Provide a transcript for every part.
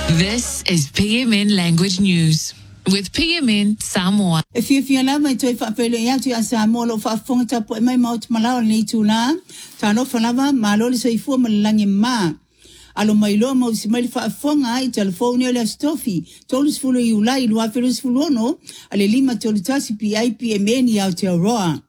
This is PMN Language News with PMN Samoa. If you love my toy for fellow yatu as Samoa lo fa fonga tapo my mouth malao ni tuna tano falava malo so ifu malangi ma alo mailo mo si mai fa fonga I telephone le stofi tolus fulo yula ilu afelus fulono ale lima tolutasi PIPMN ya te roa.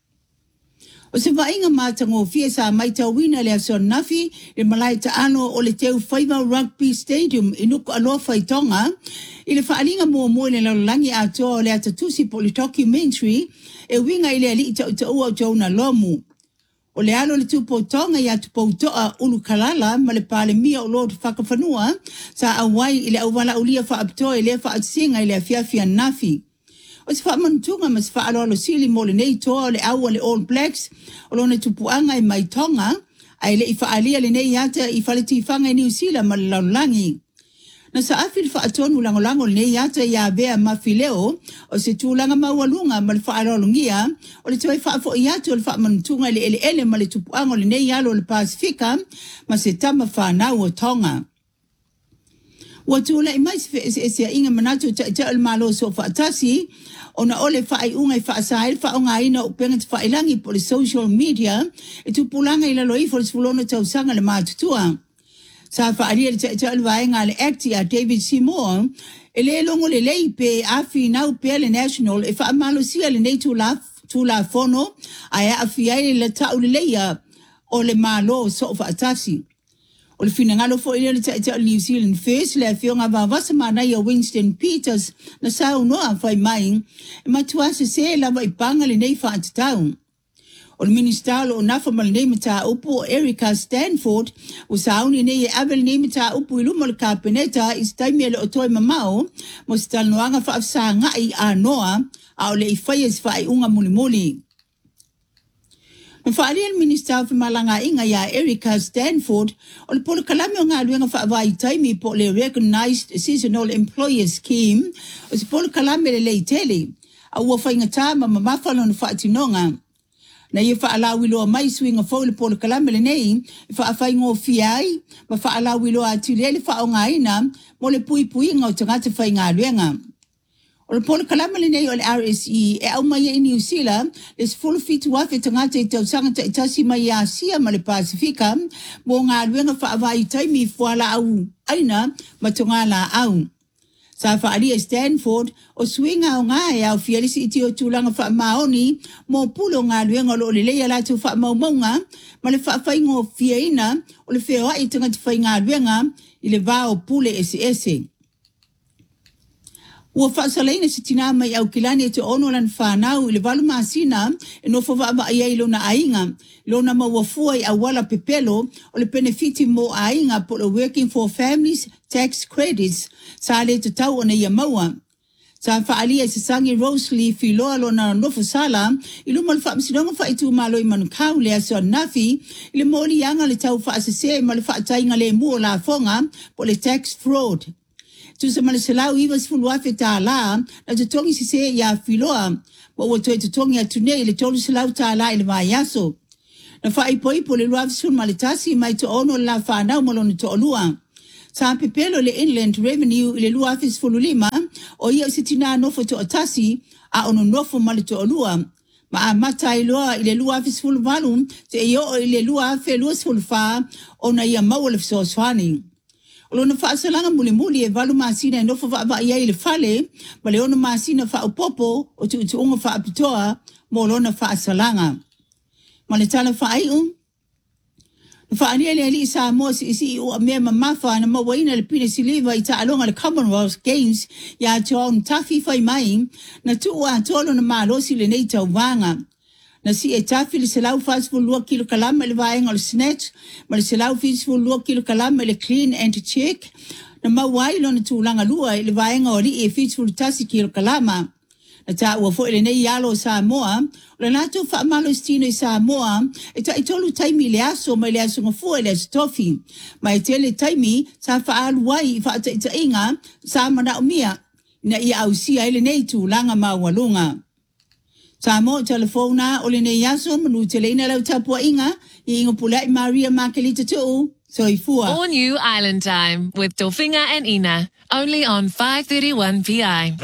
O se vainga matango fia sa mai tawina le aso nafi le malai ta ano o le teu Faiva Rugby Stadium inuku alofa itonga ile faalinga mo le langi ato le atatusi po le documentary e winga ile ali ta ua jona lomu o le alo le tupo tonga ya tupo toa ulu kalala ma le pale mia o lord whakafanua sa awai ile awala ulia fa abtoa ile fa atsinga ile fiafia nafi. O se whaamantunga mas whaaloalo sili mo le nei toa le aua le All Blacks o lona tupuanga I mai tonga ai le I whaalia le nei ata I whaleti whanga I New Zealand ma le laulangi. Na sa awhiri whaatonu langolango le nei ata ia bea mawhileo o se tūlanga maualunga ma le whaaloalo ngia o le tuai whaafo I atu o le whaamantunga le ele ma le tupuanga o le nei alo le Pasifika ma se tama whanau o tonga. Watula I mai se inga manatu ta el malo so fatasi ona ole fai unga fa sai fa unga ina o penga fa ilangi po le social media e tu pulanga ila loi for fulono tau sanga le matutua sa fa ali ta el vainga le actia David Seymour ele longo le leipe afi na pe le national e fa malo sia le nei tu la fono aya afi ai le ta o le leia o le malo so fatasi. O le finangalo fo ile ta New Zealand First le fionga vavasa mana ia Winston Peters na sao noa fai mai e matua se lava I panga le nei fa atau. O le minister o nafa mal nei mata upu Erica Stanford o sauni nei avel nei mata upu iluma le kabineta is taimi le otoi mamao mo stal noanga fa afsanga I a noa a o le ifaias fa I unga mulimuli. Mfali el minister of malanga inga ya Erica Stanford o le polo kalame o ngā luenga whaavai taimi po le Recognized Seasonal Employer Scheme o se polo kalame le leitele a ua whainga tāma mamawhalo na whaatinonga. Na ia whaalawilo mai swinga fo le polo kalame le nei whaawhaingo fiai ma whaalawilo atile le whaonga ina mo le pui ngā o tangata whainga luenga. O le polo kalama le nei o le RSE e au mai I New Zealand les full fit wafe tangata I tausanga ta itasi mai a Asia ma le Pasifika mo ngā luenga whaavai taimi fuala au aina ma tonga la au. Sa whaalia Stanford o swinga o ngā e au fialisi iti o tūlanga whaamaoni mo pulo ngā luenga o le leia latu whaamaumaunga ma le whaawhaingo fiaina o le whea I tangata whai ngā luenga I le vao pule ese. Ua whaasalaina se tina mai au kilani te ono lan whanau I le walu maasina e no whawaa ia I lona ainga. Lona mawafua I awala pepelo o le benefiti mo ainga po le Working for Families Tax Credits sa le te tau ona ia maua. Sa whaalia se sangi Rosalie Filoa lona nofo sala I luma le whaamsinonga whaitu malo I manukau le aso nafi I le moli anga le tau whaasese ma le whaatainga le mua la fonga po le tax fraud. Tu se male selau iwa sifulu afe ta la na te tongi sise ya Filoa wa watoe te tongi atune le tolu selau ta la ile vaayaso. Na whaipoipo le luafi sun maletasi mai to ono la whanau malone to olua. Sa pepelo le Inland Revenue ile luafi sifulu lima o ia sitina nofo to atasi a ono nofo male to olua. Ma a mata iloa ile luafi sifulu valum te iyo ile luafi lua sifulu faa ona ia mawale fisoswani. Lona whaasalanga muli e walu maasina e nofo whaava ia I le whale, ma le ono maasina whaupopo o tu unga whaapitoa mo lona whaasalanga. Ma le tala whaaiu. Whaania le ali sa mo si o mea mamafa na mawaina le pina siliva I ta alonga le Commonwealth Games ya John Tafi whai mai na tua tolo na maalosi le nei tau wanga. Na si e tafi le selau whaasifo 2 kilo kalama le vaenga le snatch, ma le selau whaasifo 2 kilo kalama le clean and check, na mawai lo na tūlanga lua le vaenga o li e whaasifo 3 kilo kalama. Na ta ua fo ele nei yalo Samoa, o le nato whaamalo stino I Samoa, e ta itolu taimi le aso mai le aso ngafua le aso tofi, ma e tele taimi sa whaalu wai whaata ita inga sa mana umia, na ia au sia ele nei tūlanga mawalunga. Samo telefona o le nei yaso manu teleina lau tapua inga I inga pula I Maria Makelita tu Soifua. All new Island Time with Dolfinga and Ina. Only on 531 PI.